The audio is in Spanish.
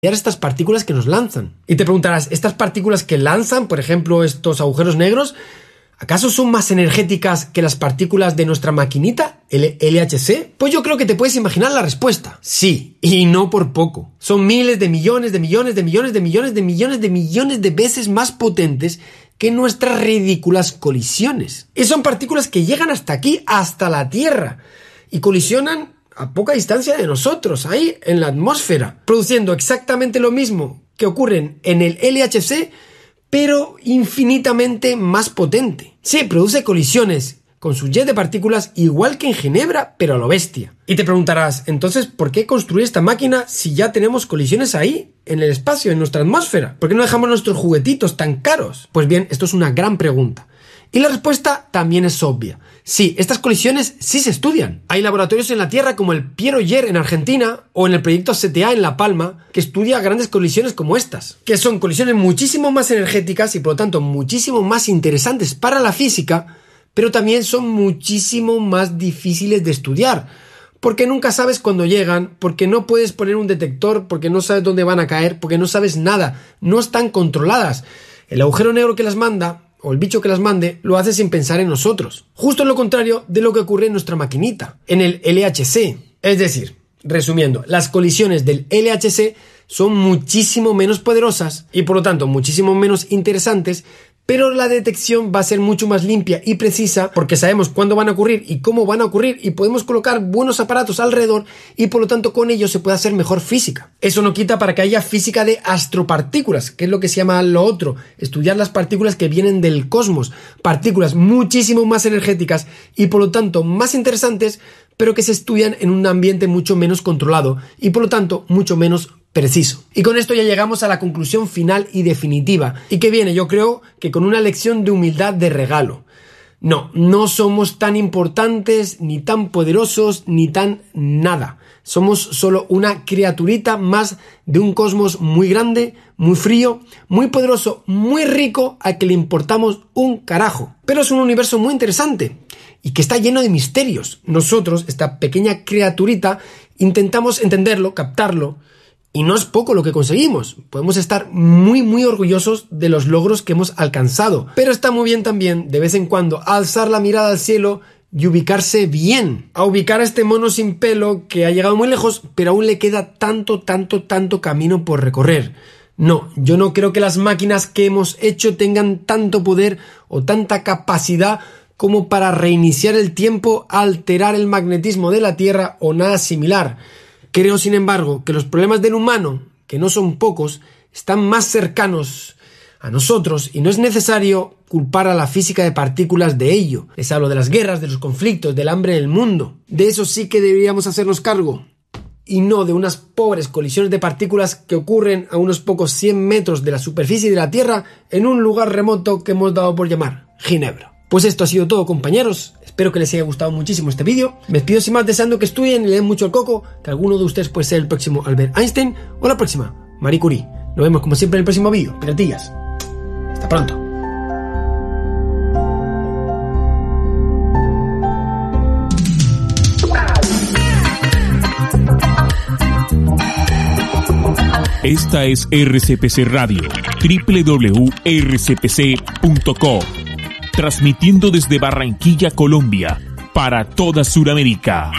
estas partículas que nos lanzan. Y te preguntarás, ¿estas partículas que lanzan, por ejemplo, estos agujeros negros, acaso son más energéticas que las partículas de nuestra maquinita, el LHC? Pues yo creo que te puedes imaginar la respuesta. Sí, y no por poco. Son miles de millones de millones de millones de millones de millones de millones de veces más potentes que nuestras ridículas colisiones. Y son partículas que llegan hasta aquí, hasta la Tierra, y colisionan a poca distancia de nosotros, ahí en la atmósfera, produciendo exactamente lo mismo que ocurre en el LHC, pero infinitamente más potente. Sí, produce colisiones con su jet de partículas igual que en Ginebra, pero a lo bestia. Y te preguntarás, entonces, ¿por qué construir esta máquina si ya tenemos colisiones ahí, en el espacio, en nuestra atmósfera? ¿Por qué no dejamos nuestros juguetitos tan caros? Pues bien, esto es una gran pregunta. Y la respuesta también es obvia. Sí, estas colisiones sí se estudian. Hay laboratorios en la Tierra como el Piero Oller en Argentina o en el proyecto CTA en La Palma que estudia grandes colisiones como estas, que son colisiones muchísimo más energéticas y por lo tanto muchísimo más interesantes para la física, pero también son muchísimo más difíciles de estudiar, porque nunca sabes cuándo llegan, porque no puedes poner un detector, porque no sabes dónde van a caer, porque no sabes nada, no están controladas. El agujero negro que las manda, o el bicho que las mande, lo hace sin pensar en nosotros. Justo lo contrario de lo que ocurre en nuestra maquinita, en el LHC. Es decir, resumiendo, las colisiones del LHC son muchísimo menos poderosas y por lo tanto muchísimo menos interesantes, pero la detección va a ser mucho más limpia y precisa porque sabemos cuándo van a ocurrir y cómo van a ocurrir y podemos colocar buenos aparatos alrededor y por lo tanto con ello se puede hacer mejor física. Eso no quita para que haya física de astropartículas, que es lo que se llama lo otro, estudiar las partículas que vienen del cosmos, partículas muchísimo más energéticas y por lo tanto más interesantes, pero que se estudian en un ambiente mucho menos controlado y por lo tanto mucho menos preciso. Y con esto ya llegamos a la conclusión final y definitiva, y que viene, yo creo, que con una lección de humildad de regalo. No somos tan importantes, ni tan poderosos, ni tan nada. Somos solo una criaturita más de un cosmos muy grande, muy frío, muy poderoso, muy rico, al que le importamos un carajo. Pero es un universo muy interesante y que está lleno de misterios. Nosotros, esta pequeña criaturita, intentamos entenderlo, captarlo, y no es poco lo que conseguimos. Podemos estar muy orgullosos de los logros que hemos alcanzado. Pero está muy bien también, de vez en cuando, alzar la mirada al cielo y ubicarse bien. A ubicar a este mono sin pelo que ha llegado muy lejos, pero aún le queda tanto camino por recorrer. No, yo no creo que las máquinas que hemos hecho tengan tanto poder o tanta capacidad como para reiniciar el tiempo, alterar el magnetismo de la Tierra o nada similar. Creo, sin embargo, que los problemas del humano, que no son pocos, están más cercanos a nosotros y no es necesario culpar a la física de partículas de ello. Les hablo de las guerras, de los conflictos, del hambre en el mundo. De eso sí que deberíamos hacernos cargo. Y no de unas pobres colisiones de partículas que ocurren a unos pocos 100 metros de la superficie de la Tierra en un lugar remoto que hemos dado por llamar Ginebra. Pues esto ha sido todo, compañeros. Espero que les haya gustado muchísimo este vídeo. Me despido sin más deseando que estudien y le den mucho el coco, que alguno de ustedes puede ser el próximo Albert Einstein o la próxima Marie Curie. Nos vemos como siempre en el próximo vídeo. Piratillas. Hasta pronto. Esta es RCPC Radio, www.rcpc.co. Transmitiendo desde Barranquilla, Colombia, para toda Sudamérica.